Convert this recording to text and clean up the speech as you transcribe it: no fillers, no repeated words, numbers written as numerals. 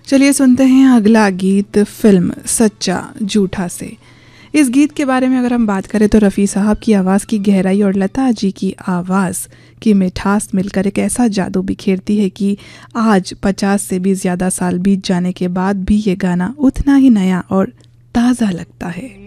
चलिए सुनते हैं अगला गीत फिल्म सच्चा झूठा से। इस गीत के बारे में अगर हम बात करें तो रफ़ी साहब की आवाज़ की गहराई और लता जी की आवाज़ की मिठास मिलकर एक ऐसा जादू बिखेरती है कि आज 50 से भी ज़्यादा साल बीत जाने के बाद भी ये गाना उतना ही नया और ताज़ा लगता है।